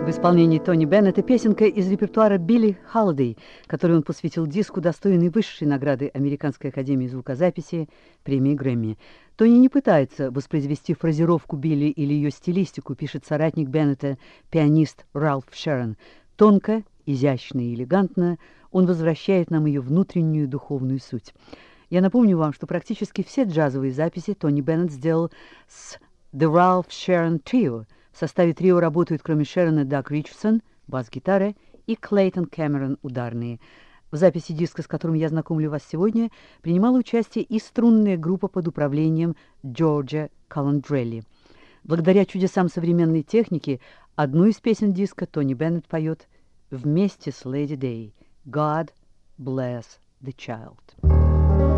В исполнении Тони Беннета песенка из репертуара Билли Холидей, которую он посвятил диску, достойной высшей награды Американской академии звукозаписи, премии Грэмми. Тони не пытается воспроизвести фразировку Билли или ее стилистику, пишет соратник Беннета, пианист Ральф Шерон. Тонко, изящно и элегантно он возвращает нам ее внутреннюю духовную суть. Я напомню вам, что практически все джазовые записи Тони Беннет сделал с The Ralph Sharon Trio. В составе трио работают, кроме Шерона, Даг Ричардсон, бас-гитара, и Клейтон Кэмерон, ударные. В записи диска, с которым я знакомлю вас сегодня, принимала участие и струнная группа под управлением Джорджа Каландрелли. Благодаря чудесам современной техники, одну из песен диска Тони Беннет поет вместе с Леди Дэй «God Bless the Child».